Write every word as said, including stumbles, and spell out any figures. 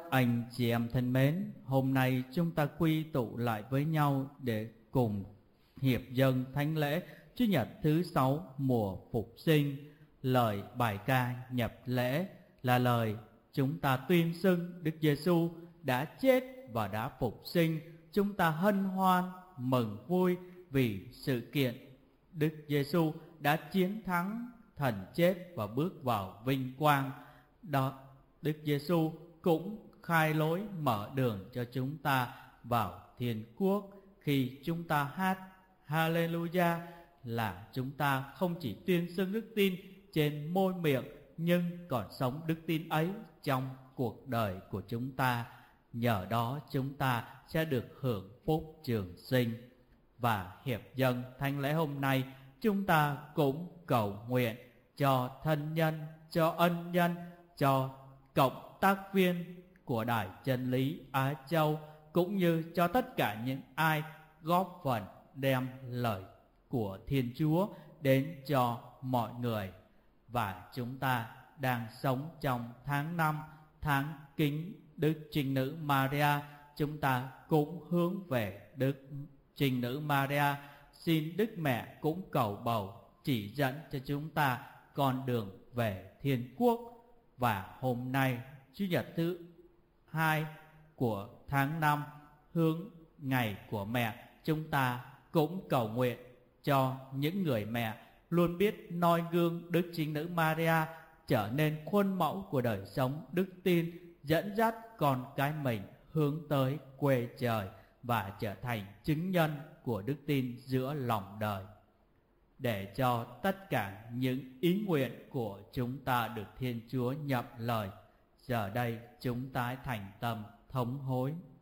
Anh chị em thân mến, hôm nay chúng ta quy tụ lại với nhau để cùng hiệp dâng thánh lễ Chủ nhật thứ sáu mùa Phục sinh. Lời bài ca nhập lễ là lời chúng ta tuyên xưng Đức Giêsu đã chết và đã phục sinh. Chúng ta hân hoan mừng vui vì sự kiện Đức Giêsu đã chiến thắng thần chết và bước vào vinh quang. Đó, Đức Giêsu cũng khai lối mở đường cho chúng ta vào thiên quốc. Khi chúng ta hát Hallelujah là chúng ta không chỉ tuyên xưng đức tin trên môi miệng, nhưng còn sống đức tin ấy trong cuộc đời của chúng ta. Nhờ đó chúng ta sẽ được hưởng phúc trường sinh. Và hiệp dâng thánh lễ hôm nay, chúng ta cũng cầu nguyện cho thân nhân, cho ân nhân, cho cộng tác viên của Đài Chân Lý Á Châu, cũng như cho tất cả những ai góp phần đem lời của Thiên Chúa đến cho mọi người. Và chúng ta đang sống trong tháng năm, tháng kính Đức Trinh Nữ Maria. Chúng ta cũng hướng về Đức Trinh Nữ Maria, xin Đức Mẹ cũng cầu bầu chỉ dẫn cho chúng ta con đường về thiên quốc. Và hôm nay, Chủ nhật thứ hai của tháng năm, hướng ngày của mẹ, chúng ta cũng cầu nguyện cho những người mẹ luôn biết noi gương Đức Trinh Nữ Maria, trở nên khuôn mẫu của đời sống đức tin, dẫn dắt con cái mình hướng tới quê trời và trở thành chứng nhân của đức tin giữa lòng đời. Để cho tất cả những ý nguyện của chúng ta được Thiên Chúa nhậm lời, giờ đây chúng ta thành tâm thống hối.